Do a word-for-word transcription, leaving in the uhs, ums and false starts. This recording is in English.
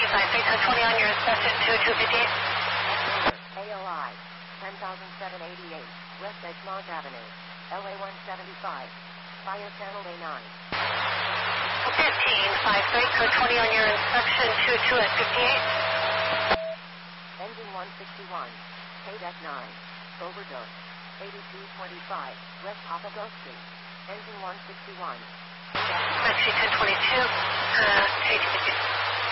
five three, ten twenty on your inspection to two fifty-eight. A O I, ten thousand seven eighty-eight, West Edgemont Avenue, L A one seventy-five, Fire Channel A nine. fifteen, five three, code twenty on your inspection to two at fifty-eight. Engine one sixty-one, K D E C nine, overdose, eighty-two twenty-five, West Papago Street, Engine one sixty-one. Actually, ten twenty-two, uh, eight fifty.